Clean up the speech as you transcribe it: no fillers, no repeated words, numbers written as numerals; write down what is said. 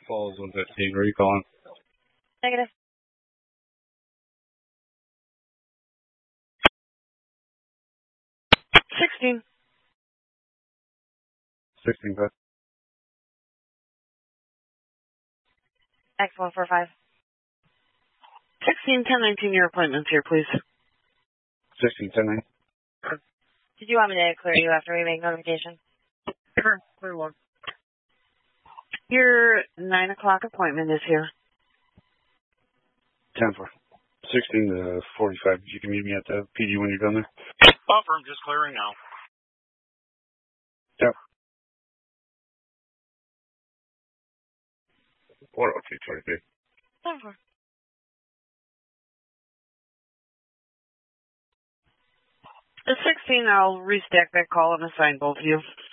Falls 115. Where are you calling? Negative. 16. 16, good. X145. 16, 1019, your appointment's here, please. 16, 10, 9. Did you want me to clear you after we make notification? Sure, clear one. Your 9 o'clock appointment is here. 10 for 16 to 45. You can meet me at the PD when you're done there. Buffer, I'm just clearing now. Yep. 40223. 10 for. The 16, I'll restack that call and assign both of you.